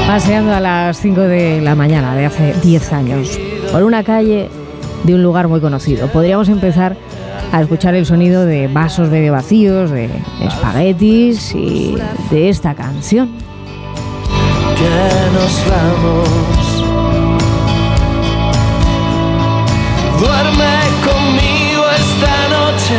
Paseando a las 5 de la mañana de hace 10 años por una calle de un lugar muy conocido. Podríamos empezar a escuchar el sonido de vasos medio vacíos, de espaguetis y de esta canción. Que nos vamos. Duerme conmigo esta noche,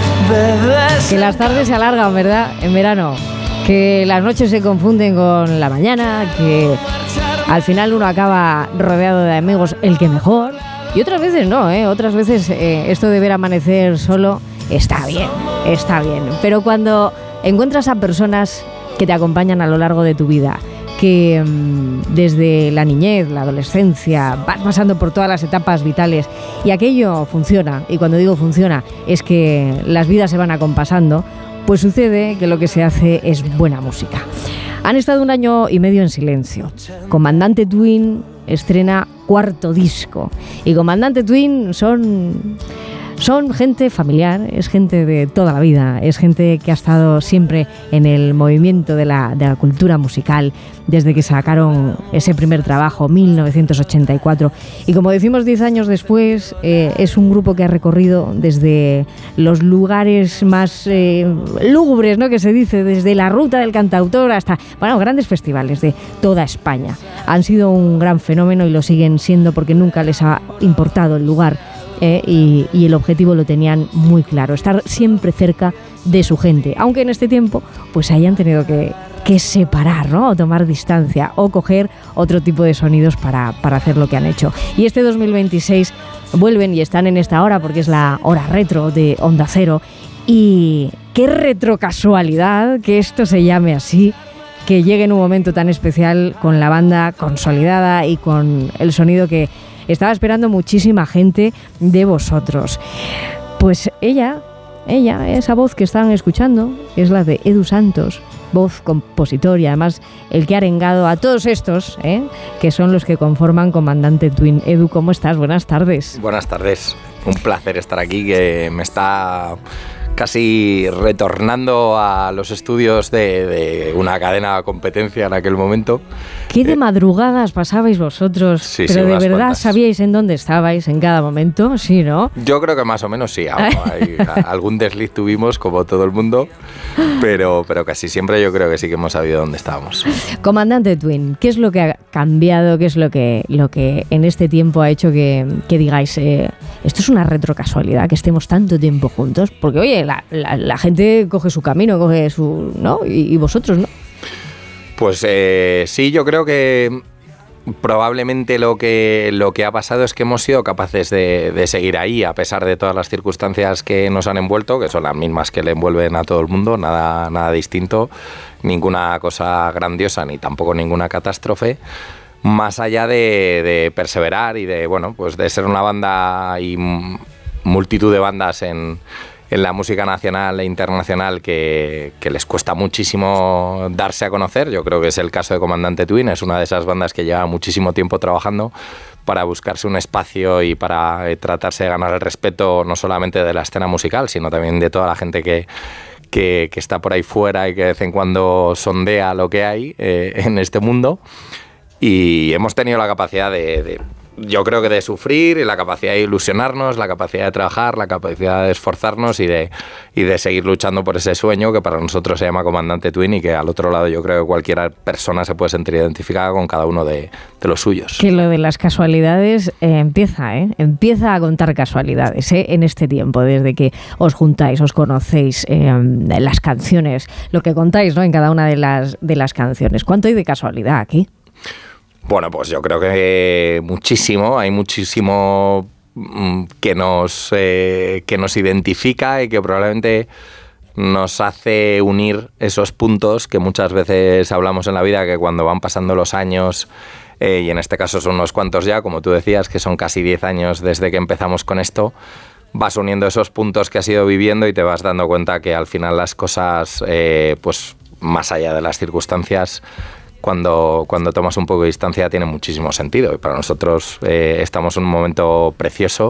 bebés. Que las tardes se alargan, ¿verdad? En verano. Que las noches se confunden con la mañana, que al final uno acaba rodeado de amigos, el que mejor. Y otras veces no, otras veces esto de ver amanecer solo está bien. Pero cuando encuentras a personas que te acompañan a lo largo de tu vida, que desde la niñez, la adolescencia, vas pasando por todas las etapas vitales y aquello funciona, y cuando digo funciona es que las vidas se van acompasando, pues sucede que lo que se hace es buena música. Han estado 1 año y medio en silencio. Comandante Twin estrena 4º disco. Y Comandante Twin son gente familiar, es gente de toda la vida, es gente que ha estado siempre en el movimiento de la cultura musical desde que sacaron ese primer trabajo, 1984. Y como decimos 10 años después, es un grupo que ha recorrido desde los lugares más lúgubres, ¿no?, que se dice, desde la ruta del cantautor hasta, grandes festivales de toda España. Han sido un gran fenómeno y lo siguen siendo porque nunca les ha importado el lugar. Y el objetivo lo tenían muy claro, estar siempre cerca de su gente, aunque en este tiempo pues hayan tenido que separar, ¿no?, o tomar distancia o coger otro tipo de sonidos para hacer lo que han hecho. Y este 2026 vuelven y están en esta hora porque es la hora retro de Onda Cero, y qué retro casualidad que esto se llame así, que llegue en un momento tan especial con la banda consolidada y con el sonido que estaba esperando muchísima gente de vosotros. Pues ella, esa voz que están escuchando, es la de Edu Santos, voz, compositor y además el que ha arengado a todos estos, que son los que conforman Comandante Twin. Edu, ¿cómo estás? Buenas tardes. Buenas tardes. Un placer estar aquí, que me está casi retornando a los estudios de una cadena competencia en aquel momento. ¿Qué de madrugadas pasabais vosotros? Sí, pero de verdad cuantas. ¿Sabíais en dónde estabais en cada momento? Sí, ¿no? Yo creo que más o menos sí. Algún desliz tuvimos, como todo el mundo, pero casi siempre yo creo que sí que hemos sabido dónde estábamos. Comandante Twin, ¿qué es lo que ha cambiado? ¿Qué es lo que en este tiempo ha hecho que digáis, esto es una retrocasualidad, que estemos tanto tiempo juntos? Porque, oye, la gente coge su camino, coge su... ¿no? Y vosotros, ¿no? Pues sí, yo creo que probablemente lo que ha pasado es que hemos sido capaces de seguir ahí, a pesar de todas las circunstancias que nos han envuelto, que son las mismas que le envuelven a todo el mundo, nada distinto, ninguna cosa grandiosa ni tampoco ninguna catástrofe, más allá de perseverar y de ser una banda y multitud de bandas en la música nacional e internacional que les cuesta muchísimo darse a conocer. Yo creo que es el caso de Comandante Twin, es una de esas bandas que lleva muchísimo tiempo trabajando para buscarse un espacio y para tratarse de ganar el respeto no solamente de la escena musical, sino también de toda la gente que está por ahí fuera y que de vez en cuando sondea lo que hay en este mundo. Y hemos tenido la capacidad yo creo que de sufrir, y la capacidad de ilusionarnos, la capacidad de trabajar, la capacidad de esforzarnos y de seguir luchando por ese sueño que para nosotros se llama Comandante Twin, y que al otro lado yo creo que cualquier persona se puede sentir identificada con cada uno de los suyos. Que lo de las casualidades empieza a contar casualidades en este tiempo, desde que os juntáis, os conocéis, las canciones, lo que contáis, ¿no?, en cada una de las canciones. ¿Cuánto hay de casualidad aquí? Bueno, pues yo creo que muchísimo, hay muchísimo que nos identifica y que probablemente nos hace unir esos puntos que muchas veces hablamos en la vida, que cuando van pasando los años, y en este caso son unos cuantos ya, como tú decías, que son casi 10 años desde que empezamos con esto, vas uniendo esos puntos que has ido viviendo y te vas dando cuenta que al final las cosas, pues más allá de las circunstancias, cuando tomas un poco de distancia tiene muchísimo sentido, y para nosotros estamos en un momento precioso